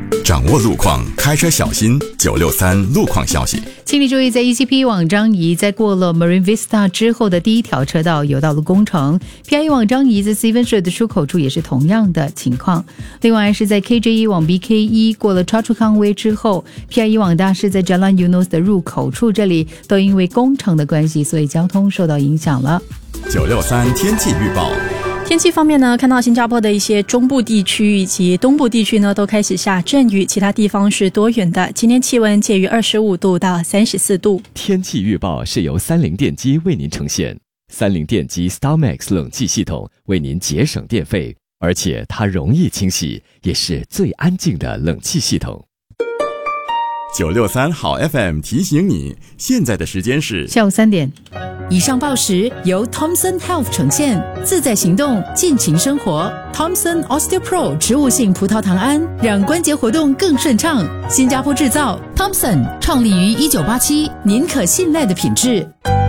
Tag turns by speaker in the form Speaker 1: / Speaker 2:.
Speaker 1: 掌握路况，开车小心。963路况消息，
Speaker 2: 请你注意，在 ECP 往张仪在过了 Marine Vista 之后的第一条车道有道路工程， PIE 往张仪在 Steven Street 的出口处也是同样的情况。另外是在 KJ1 往 BK1 过了 Choa Chu Kang Way 之后， PIE 往大市在 Jalan Eunos 的入口处，这里都因为工程的关系，所以交通受到影响了。
Speaker 1: 963天气预报。
Speaker 3: 天气方面呢，看到新加坡的一些中部地区以及东部地区呢都开始下阵雨，其他地方是多云的。今天气温介于25度到34度。
Speaker 4: 天气预报是由三菱电机为您呈现。三菱电机 StarMax 冷气系统为您节省电费，而且它容易清洗，也是最安静的冷气系统。
Speaker 1: 963好 FM 提醒你，现在的时间是
Speaker 2: 下午3点。
Speaker 5: 以上报时由 Thomson Health 呈现，自在行动，尽情生活。Thomson OsteoPro 植物性葡萄糖胺，让关节活动更顺畅。新加坡制造 ，Thomson 创立于1987，您可信赖的品质。